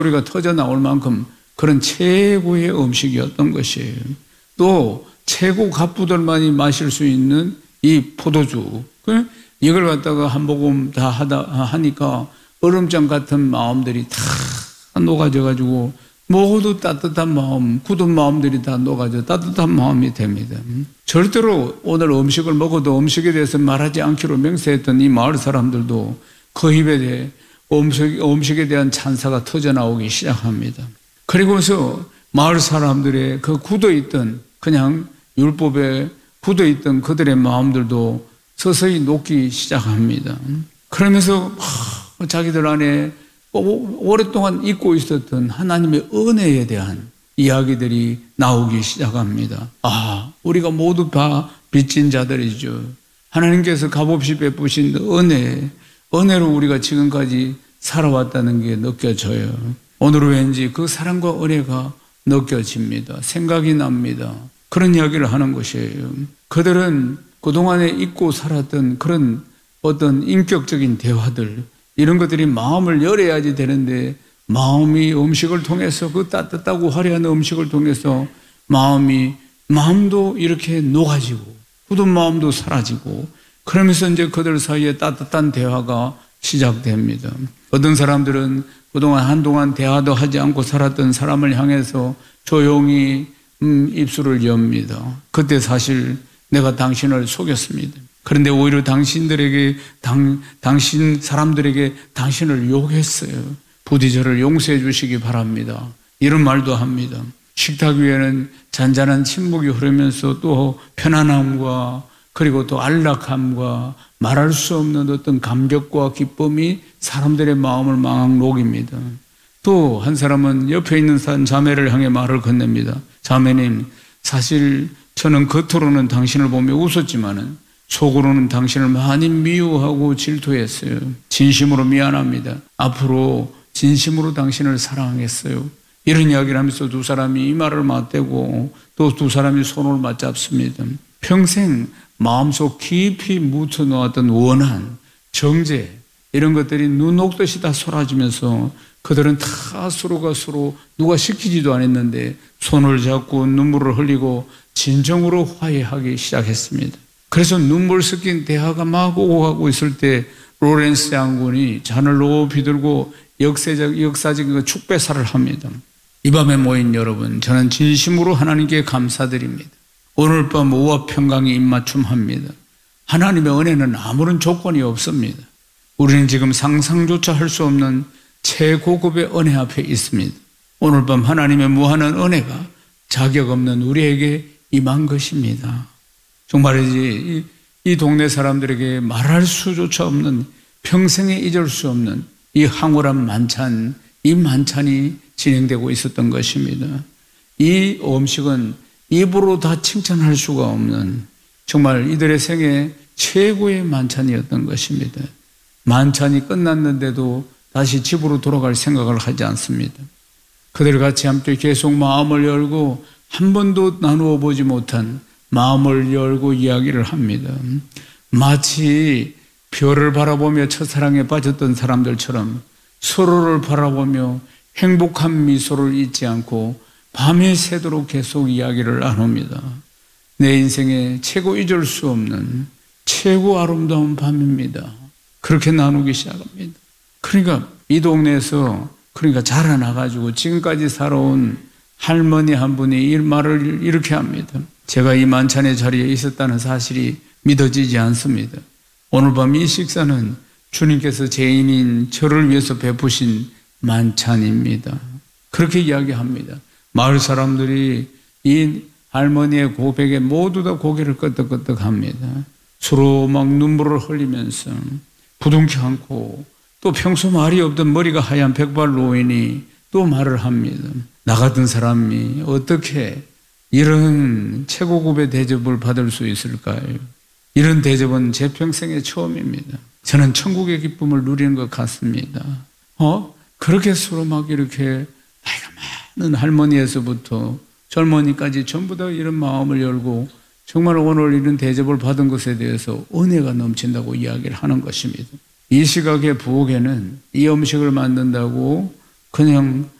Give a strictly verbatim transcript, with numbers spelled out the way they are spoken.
소리가 터져 나올 만큼 그런 최고의 음식이었던 것이에요. 또 최고 갑부들만이 마실 수 있는 이 포도주, 이걸 갖다가 한 모금 다 하다 하니까 얼음장 같은 마음들이 다 녹아져가지고 모두 따뜻한 마음, 굳은 마음들이 다 녹아져 따뜻한 마음이 됩니다. 절대로 오늘 음식을 먹어도 음식에 대해서 말하지 않기로 맹세했던 이 마을 사람들도 그 입에 대해 음식, 음식에 대한 찬사가 터져나오기 시작합니다. 그리고서 마을 사람들의 그 굳어있던 그냥 율법에 굳어있던 그들의 마음들도 서서히 녹기 시작합니다. 그러면서 자기들 안에 오랫동안 잊고 있었던 하나님의 은혜에 대한 이야기들이 나오기 시작합니다. 아, 우리가 모두 다 빚진 자들이죠. 하나님께서 값없이 베푸신 은혜, 은혜로 우리가 지금까지 살아왔다는 게 느껴져요. 오늘은 왠지 그 사랑과 은혜가 느껴집니다. 생각이 납니다. 그런 이야기를 하는 것이에요. 그들은 그동안에 잊고 살았던 그런 어떤 인격적인 대화들, 이런 것들이 마음을 열어야지 되는데 마음이 음식을 통해서 그 따뜻하고 화려한 음식을 통해서 마음이 마음도 이렇게 녹아지고 굳은 마음도 사라지고 그러면서 이제 그들 사이에 따뜻한 대화가 시작됩니다. 어떤 사람들은 그동안 한동안 대화도 하지 않고 살았던 사람을 향해서 조용히 음, 입술을 엽니다. 그때 사실 내가 당신을 속였습니다. 그런데 오히려 당신들에게, 당, 당신 사람들에게 당신을 욕했어요. 부디 저를 용서해 주시기 바랍니다. 이런 말도 합니다. 식탁 위에는 잔잔한 침묵이 흐르면서 또 편안함과 그리고 또 안락함과 말할 수 없는 어떤 감격과 기쁨이 사람들의 마음을 막 녹입니다. 또 한 사람은 옆에 있는 자매를 향해 말을 건넵니다. 자매님, 사실 저는 겉으로는 당신을 보며 웃었지만은 속으로는 당신을 많이 미워하고 질투했어요. 진심으로 미안합니다. 앞으로 진심으로 당신을 사랑하겠어요. 이런 이야기를 하면서 두 사람이 이 말을 맞대고 또 두 사람이 손을 맞잡습니다. 평생 마음속 깊이 묻혀놓았던 원한, 정죄 이런 것들이 눈 녹듯이 다 쏟아지면서 그들은 다 서로가 서로 누가 시키지도 않았는데 손을 잡고 눈물을 흘리고 진정으로 화해하기 시작했습니다. 그래서 눈물 섞인 대화가 막 오고 가고 있을 때 로렌스 장군이 잔을 높이 들고 역사적, 역사적인 축배사를 합니다. 이 밤에 모인 여러분, 저는 진심으로 하나님께 감사드립니다. 오늘 밤 오와 평강에 입맞춤합니다. 하나님의 은혜는 아무런 조건이 없습니다. 우리는 지금 상상조차 할 수 없는 최고급의 은혜 앞에 있습니다. 오늘 밤 하나님의 무한한 은혜가 자격 없는 우리에게 임한 것입니다. 정말이지 이, 이 동네 사람들에게 말할 수조차 없는 평생에 잊을 수 없는 이 황홀한 만찬, 이 만찬이 진행되고 있었던 것입니다. 이 음식은 입으로 다 칭찬할 수가 없는 정말 이들의 생애 최고의 만찬이었던 것입니다. 만찬이 끝났는데도 다시 집으로 돌아갈 생각을 하지 않습니다. 그들 같이 함께 계속 마음을 열고 한 번도 나누어 보지 못한 마음을 열고 이야기를 합니다. 마치 별을 바라보며 첫사랑에 빠졌던 사람들처럼 서로를 바라보며 행복한 미소를 잊지 않고 밤이 새도록 계속 이야기를 나눕니다. 내 인생의 최고 잊을 수 없는 최고 아름다운 밤입니다. 그렇게 나누기 시작합니다. 그러니까 이 동네에서 그러니까 자라나가지고 지금까지 살아온 할머니 한 분이 이 말을 이렇게 합니다. 제가 이 만찬의 자리에 있었다는 사실이 믿어지지 않습니다. 오늘 밤 이 식사는 주님께서 죄인인 저를 위해서 베푸신 만찬입니다. 그렇게 이야기합니다. 마을 사람들이 이 할머니의 고백에 모두 다 고개를 끄덕끄덕합니다. 서로 막 눈물을 흘리면서 부둥켜 안고 또 평소 말이 없던 머리가 하얀 백발 노인이 또 말을 합니다. 나 같은 사람이 어떻게 이런 최고급의 대접을 받을 수 있을까요? 이런 대접은 제 평생의 처음입니다. 저는 천국의 기쁨을 누리는 것 같습니다. 어? 그렇게 서로 막 이렇게 나이가 많은 할머니에서부터 젊은이까지 전부 다 이런 마음을 열고 정말 오늘 이런 대접을 받은 것에 대해서 은혜가 넘친다고 이야기를 하는 것입니다. 이 시각의 부엌에는 이 음식을 만든다고 그냥